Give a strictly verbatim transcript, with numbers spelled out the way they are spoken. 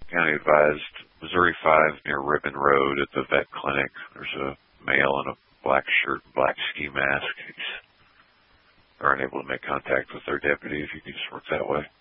County advised Missouri five near Ribbon Road at the vet clinic. There's a male in a black shirt, black ski mask. He's, they're unable to make contact with their deputy if you can just work that way.